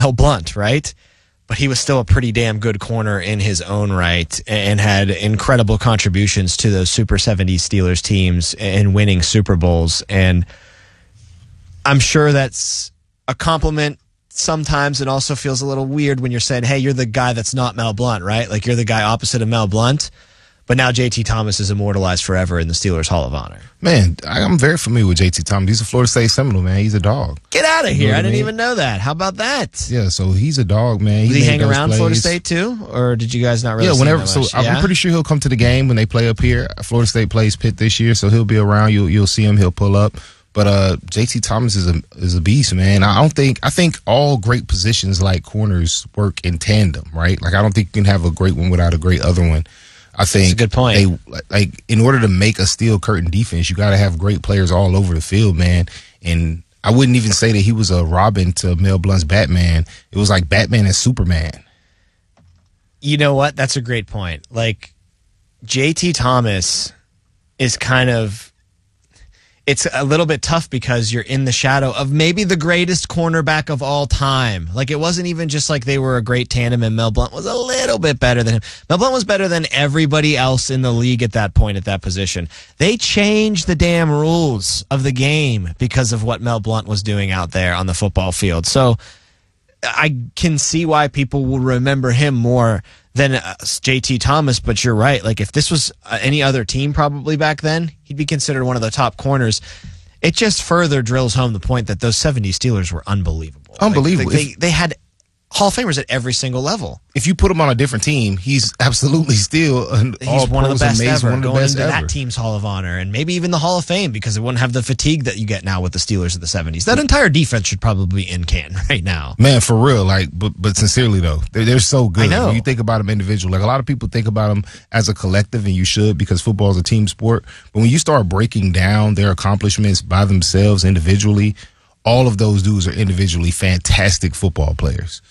Mel Blount, right? But he was still a pretty damn good corner in his own right and had incredible contributions to those Super 70s Steelers teams and winning Super Bowls. And I'm sure that's a compliment sometimes. It also feels a little weird when you're saying, hey, you're the guy that's not Mel Blount, right? Like you're the guy opposite of Mel Blount. But now J.T. Thomas is immortalized forever in the Steelers Hall of Honor. Man, I'm very familiar with J.T. Thomas. He's a Florida State Seminole, man. He's a dog. Get out of here. I didn't even know that. How about that? Yeah, so he's a dog, man. Did he hang around Florida State too? Or did you guys not really see whenever. him So much? I'm pretty sure he'll come to the game when they play up here. Florida State plays Pitt this year, so he'll be around. You'll see him. He'll pull up. But J.T. Thomas is a beast, man. I think all great positions like corners work in tandem, right? Like I don't think you can have a great one without a great other one. I think that's a good point. In order to make a steel curtain defense, you got to have great players all over the field, man. And I wouldn't even say that he was a Robin to Mel Blount's Batman. It was like Batman and Superman. You know what? That's a great point. Like J.T. Thomas is kind of. It's a little bit tough because you're in the shadow of maybe the greatest cornerback of all time. Like, it wasn't even just like they were a great tandem and Mel Blount was a little bit better than him. Mel Blount was better than everybody else in the league at that point, at that position. They changed the damn rules of the game because of what Mel Blount was doing out there on the football field. So I can see why people will remember him more than J.T. Thomas, but you're right. Like, if this was any other team probably back then, he'd be considered one of the top corners. It just further drills home the point that those 70 Steelers were unbelievable. Unbelievable. Like, they had Hall of Famers at every single level. If you put him on a different team, he's absolutely still he's one of the best ever. Going into that team's Hall of Honor and maybe even the Hall of Fame because it wouldn't have the fatigue that you get now with the Steelers of the 70s. That entire defense should probably be in Canton right now. Man, for real. Like, but sincerely though, they're so good. I know. When you think about them individually, like a lot of people think about them as a collective, and you should because football is a team sport. But when you start breaking down their accomplishments by themselves individually, all of those dudes are individually fantastic football players.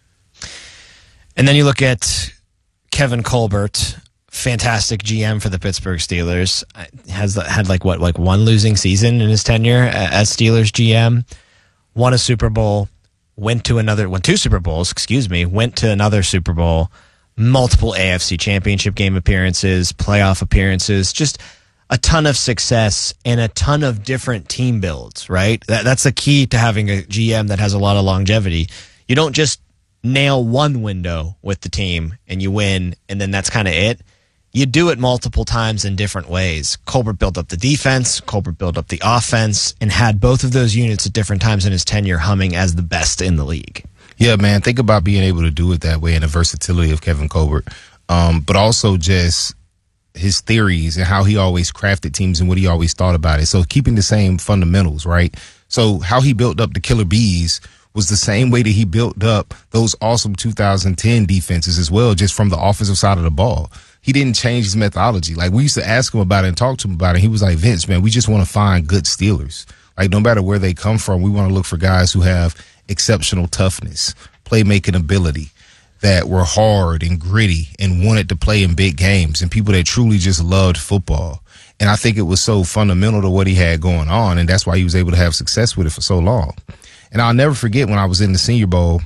And then you look at Kevin Colbert, fantastic GM for the Pittsburgh Steelers. Had one losing season in his tenure as Steelers GM. Won a Super Bowl. Went to two Super Bowls. Went to another Super Bowl. Multiple AFC Championship game appearances, playoff appearances. Just a ton of success and a ton of different team builds. Right. That's the key to having a GM that has a lot of longevity. You don't just nail one window with the team and you win, and then that's kind of it. You do it multiple times in different ways. Colbert built up the defense, Colbert built up the offense, and had both of those units at different times in his tenure humming as the best in the league. Yeah, man, think about being able to do it that way and the versatility of Kevin Colbert, but also just his theories and how he always crafted teams and what he always thought about it. So keeping the same fundamentals, right? So how he built up the Killer Bees was the same way that he built up those awesome 2010 defenses as well, just from the offensive side of the ball. He didn't change his methodology. Like, we used to ask him about it and talk to him about it. He was like, Vince, man, we just want to find good Steelers. Like, no matter where they come from, we want to look for guys who have exceptional toughness, playmaking ability, that were hard and gritty and wanted to play in big games, and people that truly just loved football. And I think it was so fundamental to what he had going on, and that's why he was able to have success with it for so long. And I'll never forget when I was in the Senior Bowl,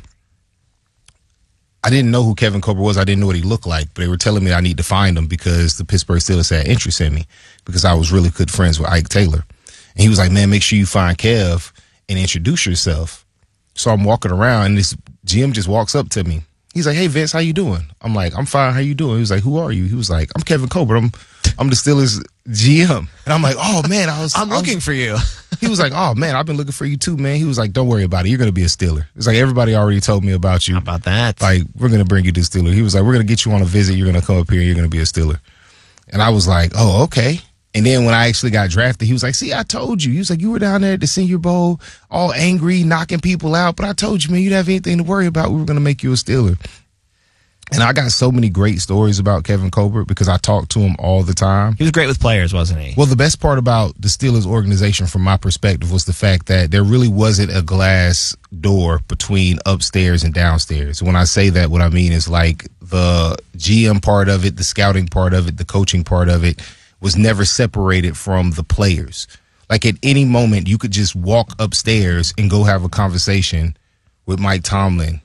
I didn't know who Kevin Colbert was. I didn't know what he looked like, but they were telling me I need to find him because the Pittsburgh Steelers had interest in me because I was really good friends with Ike Taylor. And he was like, man, make sure you find Kev and introduce yourself. So I'm walking around and this GM just walks up to me. He's like, hey, Vince, how you doing? I'm like, I'm fine. How you doing? He was like, who are you? He was like, I'm Kevin Colbert. I'm the Steelers GM. And I'm like, oh, man. I'm looking for you. He was like, oh, man, I've been looking for you too, man. He was like, don't worry about it. You're going to be a Steeler. It's like, everybody already told me about you. How about that? Like, we're going to bring you to Steeler. He was like, we're going to get you on a visit. You're going to come up here. You're going to be a Steeler. And I was like, oh, okay. And then when I actually got drafted, he was like, see, I told you. He was like, you were down there at the Senior Bowl all angry, knocking people out. But I told you, man, you didn't have anything to worry about. We were going to make you a Steeler. And I got so many great stories about Kevin Colbert because I talked to him all the time. He was great with players, wasn't he? Well, the best part about the Steelers organization from my perspective was the fact that there really wasn't a glass door between upstairs and downstairs. When I say that, what I mean is like the GM part of it, the scouting part of it, the coaching part of it was never separated from the players. Like at any moment, you could just walk upstairs and go have a conversation with Mike Tomlin,